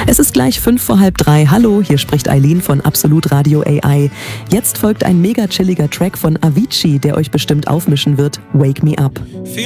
Es ist gleich 3:05. Hallo, hier spricht Eileen von Absolut Radio AI. Jetzt folgt ein mega chilliger Track von Avicii, der euch bestimmt aufmischen wird. Wake Me Up.